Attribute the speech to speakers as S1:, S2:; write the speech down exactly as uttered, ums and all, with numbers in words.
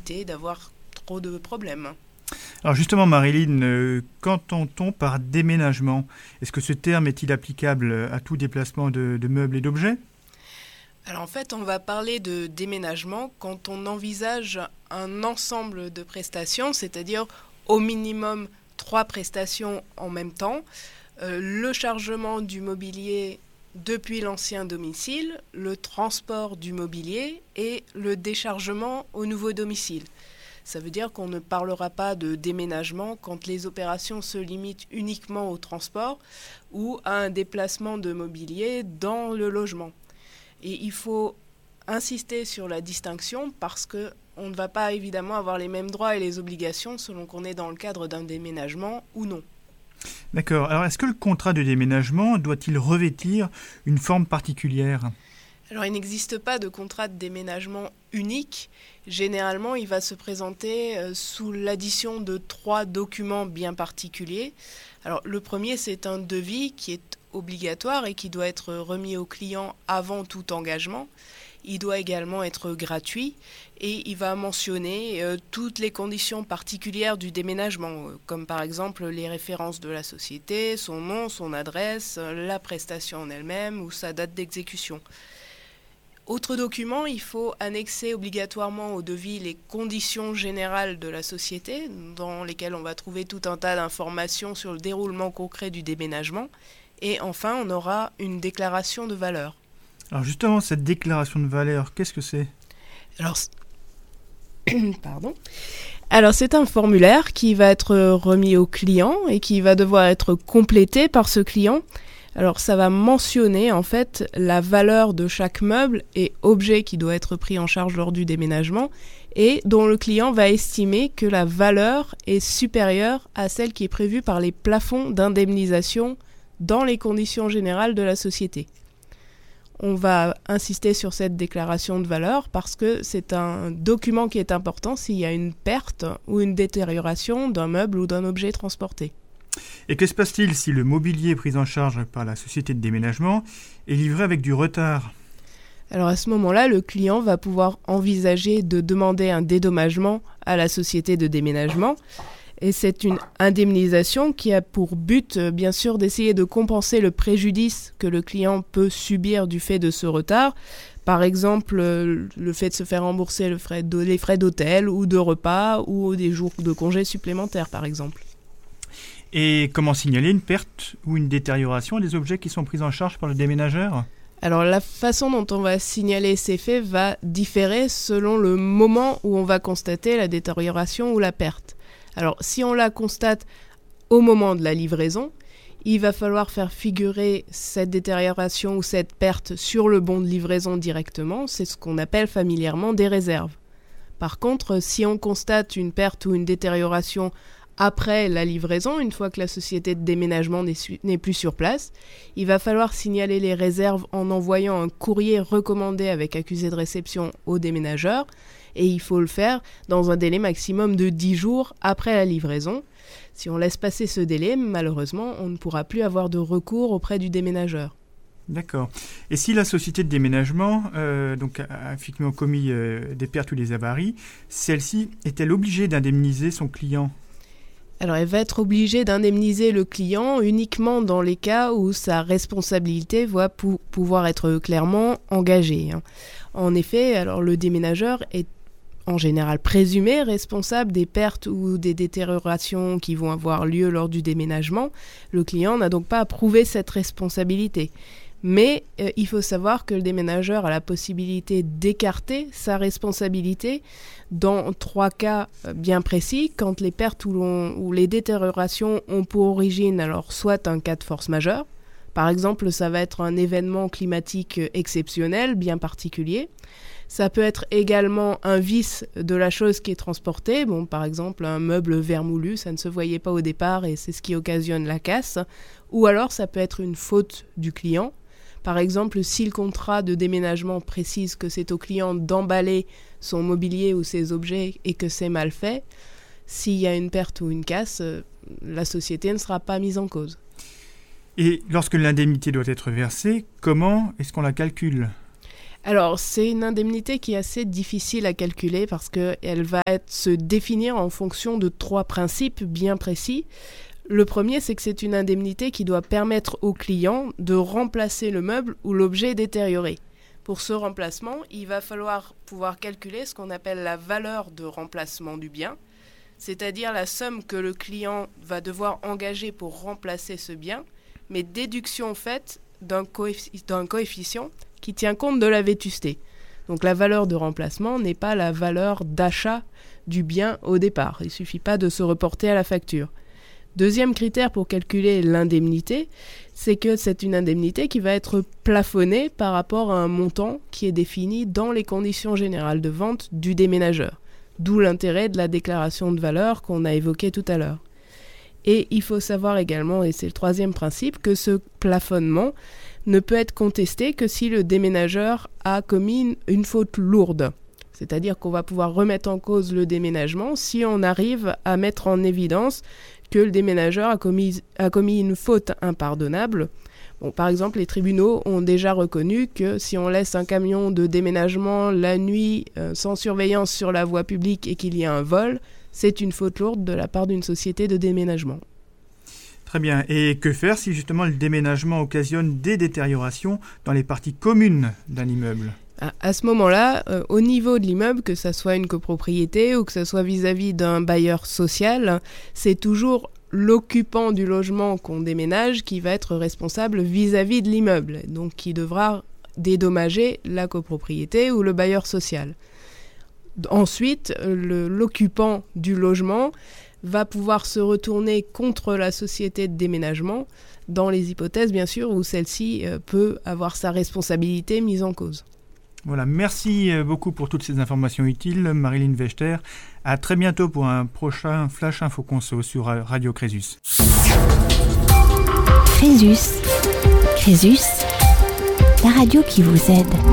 S1: éviter d'avoir trop de problèmes.
S2: Alors justement, Marilyn, euh, qu'entend-on par déménagement ? Est-ce que ce terme est-il applicable à tout déplacement de, de meubles et d'objets ?
S1: Alors en fait, on va parler de déménagement quand on envisage un ensemble de prestations, c'est-à-dire au minimum trois prestations en même temps. Euh, le chargement du mobilier depuis l'ancien domicile, le transport du mobilier et le déchargement au nouveau domicile. Ça veut dire qu'on ne parlera pas de déménagement quand les opérations se limitent uniquement au transport ou à un déplacement de mobilier dans le logement. Et il faut insister sur la distinction parce qu'on ne va pas évidemment avoir les mêmes droits et les obligations selon qu'on est dans le cadre d'un déménagement ou non.
S2: D'accord. Alors, est-ce que le contrat de déménagement doit-il revêtir une forme particulière ?
S1: Alors, il n'existe pas de contrat de déménagement unique. Généralement, il va se présenter euh, sous l'addition de trois documents bien particuliers. Alors, le premier, c'est un devis qui est obligatoire et qui doit être remis au client avant tout engagement. Il doit également être gratuit et il va mentionner euh, toutes les conditions particulières du déménagement, euh, comme par exemple les références de la société, son nom, son adresse, euh, la prestation en elle-même ou sa date d'exécution. Autre document, il faut annexer obligatoirement au devis les conditions générales de la société, dans lesquelles on va trouver tout un tas d'informations sur le déroulement concret du déménagement. Et enfin, on aura une déclaration de valeur.
S2: Alors justement, cette déclaration de valeur, qu'est-ce que c'est ?
S1: Alors, Pardon. Alors, c'est un formulaire qui va être remis au client et qui va devoir être complété par ce client. Alors, ça va mentionner en fait la valeur de chaque meuble et objet qui doit être pris en charge lors du déménagement et dont le client va estimer que la valeur est supérieure à celle qui est prévue par les plafonds d'indemnisation dans les conditions générales de la société. On va insister sur cette déclaration de valeur parce que c'est un document qui est important s'il y a une perte ou une détérioration d'un meuble ou d'un objet transporté.
S2: Et que se passe-t-il si le mobilier pris en charge par la société de déménagement est livré avec du retard ?
S1: Alors à ce moment-là, le client va pouvoir envisager de demander un dédommagement à la société de déménagement. Et c'est une indemnisation qui a pour but, bien sûr, d'essayer de compenser le préjudice que le client peut subir du fait de ce retard. Par exemple, le fait de se faire rembourser le frais de, les frais d'hôtel ou de repas ou des jours de congés supplémentaires, par exemple.
S2: Et comment signaler une perte ou une détérioration des objets qui sont pris en charge par le déménageur ?
S1: Alors la façon dont on va signaler ces faits va différer selon le moment où on va constater la détérioration ou la perte. Alors si on la constate au moment de la livraison, il va falloir faire figurer cette détérioration ou cette perte sur le bon de livraison directement. C'est ce qu'on appelle familièrement des réserves. Par contre, si on constate une perte ou une détérioration après la livraison, une fois que la société de déménagement n'est, su- n'est plus sur place, il va falloir signaler les réserves en envoyant un courrier recommandé avec accusé de réception au déménageur. Et il faut le faire dans un délai maximum de dix jours après la livraison. Si on laisse passer ce délai, malheureusement, on ne pourra plus avoir de recours auprès du déménageur.
S2: D'accord. Et si la société de déménagement euh, donc, a effectivement commis euh, des pertes ou des avaries, celle-ci est-elle obligée d'indemniser son client ?
S1: Alors, elle va être obligée d'indemniser le client uniquement dans les cas où sa responsabilité va pou- pouvoir être clairement engagée. Hein. En effet, alors le déménageur est en général présumé responsable des pertes ou des détériorations qui vont avoir lieu lors du déménagement. Le client n'a donc pas à prouver cette responsabilité. Mais euh, il faut savoir que le déménageur a la possibilité d'écarter sa responsabilité dans trois cas bien précis, quand les pertes ou, l'on, ou les détériorations ont pour origine alors soit un cas de force majeure, par exemple ça va être un événement climatique exceptionnel bien particulier, ça peut être également un vice de la chose qui est transportée, bon, par exemple un meuble vermoulu, ça ne se voyait pas au départ et c'est ce qui occasionne la casse, ou alors ça peut être une faute du client. Par exemple, si le contrat de déménagement précise que c'est au client d'emballer son mobilier ou ses objets et que c'est mal fait, s'il y a une perte ou une casse, la société ne sera pas mise en cause.
S2: Et lorsque l'indemnité doit être versée, comment est-ce qu'on la calcule ?
S1: Alors, c'est une indemnité qui est assez difficile à calculer parce qu'elle va être, se définir en fonction de trois principes bien précis. Le premier, c'est que c'est une indemnité qui doit permettre au client de remplacer le meuble ou l'objet détérioré. Pour ce remplacement, il va falloir pouvoir calculer ce qu'on appelle la valeur de remplacement du bien, c'est-à-dire la somme que le client va devoir engager pour remplacer ce bien, mais déduction faite d'un, coeffic- d'un coefficient qui tient compte de la vétusté. Donc la valeur de remplacement n'est pas la valeur d'achat du bien au départ. Il ne suffit pas de se reporter à la facture. Deuxième critère pour calculer l'indemnité, c'est que c'est une indemnité qui va être plafonnée par rapport à un montant qui est défini dans les conditions générales de vente du déménageur. D'où l'intérêt de la déclaration de valeur qu'on a évoquée tout à l'heure. Et il faut savoir également, et c'est le troisième principe, que ce plafonnement ne peut être contesté que si le déménageur a commis une, une faute lourde. C'est-à-dire qu'on va pouvoir remettre en cause le déménagement si on arrive à mettre en évidence que le déménageur a commis, a commis une faute impardonnable. Bon, par exemple, les tribunaux ont déjà reconnu que si on laisse un camion de déménagement la nuit euh, sans surveillance sur la voie publique et qu'il y a un vol, c'est une faute lourde de la part d'une société de déménagement.
S2: Très bien. Et que faire si justement le déménagement occasionne des détériorations dans les parties communes d'un immeuble ?
S1: À, à ce moment-là, euh, au niveau de l'immeuble, que ça soit une copropriété ou que ça soit vis-à-vis d'un bailleur social, c'est toujours l'occupant du logement qu'on déménage qui va être responsable vis-à-vis de l'immeuble, donc qui devra dédommager la copropriété ou le bailleur social. Ensuite, le, l'occupant du logement va pouvoir se retourner contre la société de déménagement dans les hypothèses, bien sûr, où celle-ci euh, peut avoir sa responsabilité mise en cause.
S2: Voilà, merci beaucoup pour toutes ces informations utiles, Marilyn Vechter. À très bientôt pour un prochain Flash Info Conso sur Radio Crésus.
S3: Crésus, Crésus, la radio qui vous aide.